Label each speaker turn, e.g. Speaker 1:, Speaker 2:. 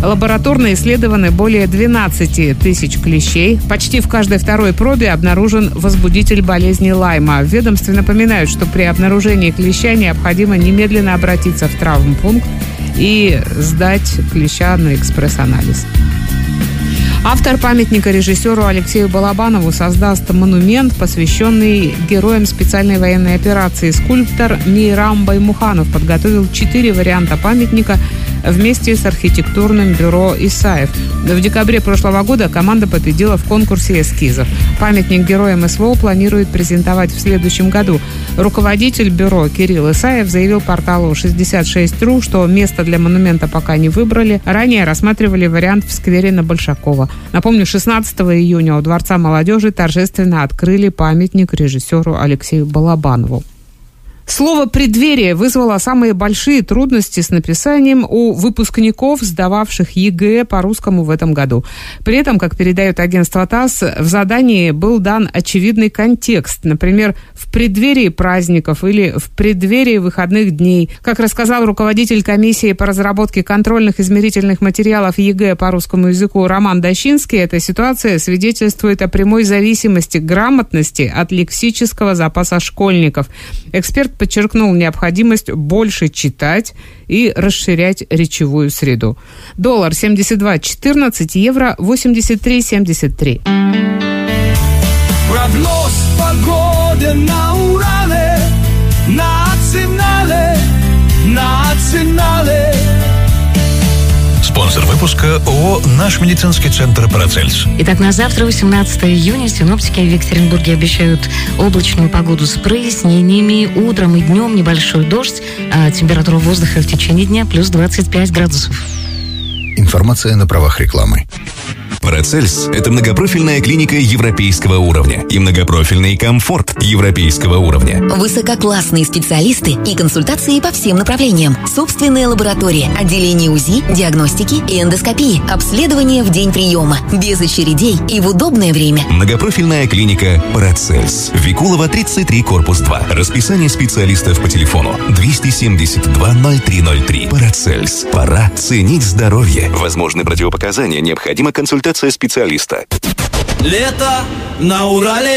Speaker 1: Лабораторно исследованы более 12 тысяч клещей. Почти в каждой второй пробе обнаружен возбудитель болезни Лайма. В ведомстве напоминают, что при обнаружении клеща необходимо немедленно обратиться в травмпункт и сдать клеща на экспресс-анализ. Автор памятника режиссеру Алексею Балабанову создаст монумент, посвященный героям специальной военной операции. Скульптор Мейрам Баймуханов подготовил 4 варианта памятника вместе с архитектурным бюро «Исаев». В декабре прошлого года команда победила в конкурсе эскизов. Памятник героям СВО планирует презентовать в следующем году. Руководитель бюро Кирилл Исаев заявил порталу 66.ru, что место для монумента пока не выбрали. Ранее рассматривали вариант в сквере на Большакова. Напомню, 16 июня у Дворца молодежи торжественно открыли памятник режиссеру Алексею Балабанову. Слово «преддверие» вызвало самые большие трудности с написанием у выпускников, сдававших ЕГЭ по русскому в этом году. При этом, как передает агентство ТАСС, в задании был дан очевидный контекст. Например, в преддверии праздников или в преддверии выходных дней. Как рассказал руководитель комиссии по разработке контрольных измерительных материалов ЕГЭ по русскому языку Роман Дощинский, эта ситуация свидетельствует о прямой зависимости грамотности от лексического запаса школьников. Эксперт подчеркнул необходимость больше читать и расширять речевую среду. Доллар 72.14, евро 83.73.
Speaker 2: Прогноз погоды на Урале, национале.
Speaker 3: Спонсор выпуска ООО «Наш медицинский центр Парацельс».
Speaker 4: Итак, на завтра, 18 июня, синоптики в Екатеринбурге обещают облачную погоду с прояснениями. Утром и днем небольшой дождь, а температура воздуха в течение дня плюс 25 градусов.
Speaker 3: Информация на правах рекламы.
Speaker 5: Парацельс – это многопрофильная клиника европейского уровня и многопрофильный комфорт европейского уровня.
Speaker 6: Высококлассные специалисты и консультации по всем направлениям. Собственная лаборатория, отделение УЗИ, диагностики и эндоскопии. Обследование в день приема. Без очередей и в удобное время.
Speaker 5: Многопрофильная клиника Парацельс. Викулова, 33, корпус 2. Расписание специалистов по телефону 272-0303. Парацельс. Пора ценить здоровье. Возможны противопоказания. Необходима консультация специалиста.
Speaker 2: Лето на Урале.